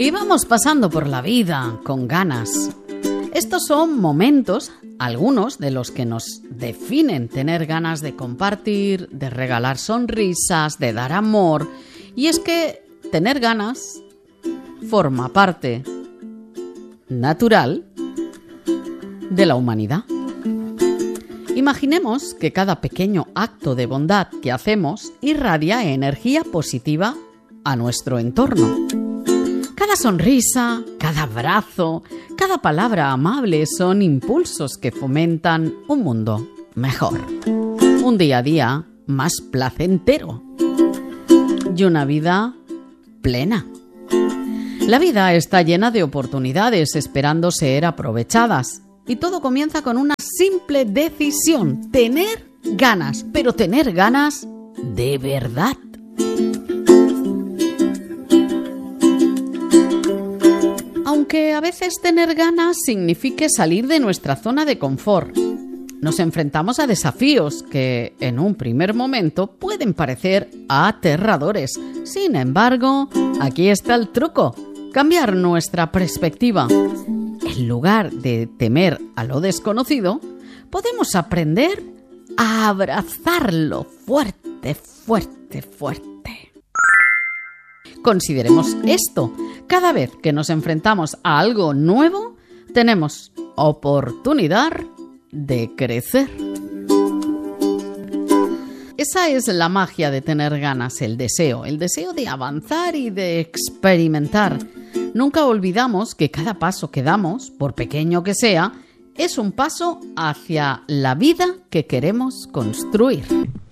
Y vamos pasando por la vida con ganas. Estos son momentos, algunos de los que nos definen: tener ganas de compartir, de regalar sonrisas, de dar amor. Y es que tener ganas forma parte natural de la humanidad. Imaginemos que cada pequeño acto de bondad que hacemos irradia energía positiva a nuestro entorno. Cada sonrisa, cada abrazo, cada palabra amable son impulsos que fomentan un mundo mejor, un día a día más placentero y una vida plena. La vida está llena de oportunidades esperando ser aprovechadas. Y todo comienza con una simple decisión: tener ganas, pero tener ganas de verdad. Aunque a veces tener ganas signifique salir de nuestra zona de confort, nos enfrentamos a desafíos que en un primer momento pueden parecer aterradores. Sin embargo, aquí está el truco: cambiar nuestra perspectiva. En lugar de temer a lo desconocido, podemos aprender a abrazarlo fuerte, fuerte, fuerte. Consideremos esto: cada vez que nos enfrentamos a algo nuevo, tenemos oportunidad de crecer. Esa es la magia de tener ganas, el deseo de avanzar y de experimentar. Nunca olvidamos que cada paso que damos, por pequeño que sea, es un paso hacia la vida que queremos construir.